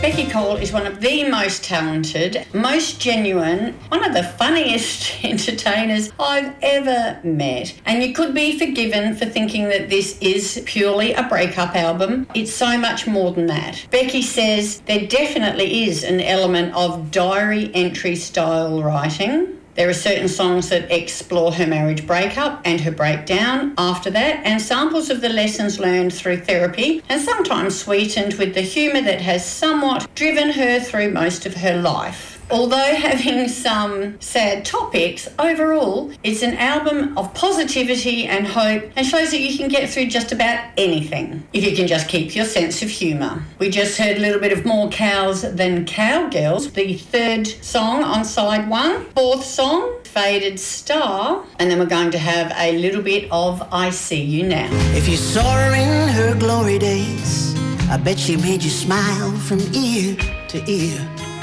Becky Cole is one of the most talented, most genuine, one of the funniest entertainers I've ever met. And you could be forgiven for thinking that this is purely a breakup album. It's so much more than that. Becky says there definitely is an element of diary entry style writing. There are certain songs that explore her marriage breakup and her breakdown after that, and samples of the lessons learned through therapy, and sometimes sweetened with the humour that has somewhat driven her through most of her life. Although having some sad topics, overall, it's an album of positivity and hope and shows that you can get through just about anything if you can just keep your sense of humour. We just heard a little bit of More Cows Than Cowgirls, the third song on side one. Fourth song, Faded Star, and then we're going to have a little bit of I See You Now. If you saw her in her glory days, I bet she made you smile from ear to ear.